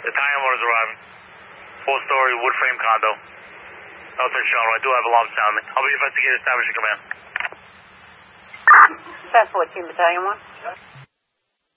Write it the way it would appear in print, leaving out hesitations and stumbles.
Italian 1 is arriving. 4-story wood frame condo. Nothing shown. I do have alarm sounding. I'll be investigating establishing command. 1014 Battalion 1.